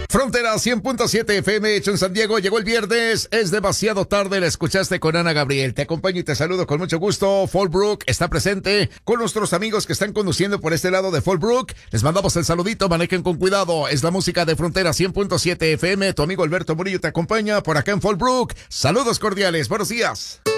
Frontera 100.7 FM, hecho en San Diego. Llegó el viernes, es demasiado tarde. La escuchaste con Ana Gabriel. Te acompaño y te saludo con mucho gusto. Fallbrook está presente con nuestros amigos que están conduciendo por este lado de Fallbrook. Les mandamos el saludito, manejen con cuidado. Es la música de Frontera 100.7 FM. Tu amigo Alberto Murillo te acompaña por acá en Fallbrook. Saludos cordiales, buenos días.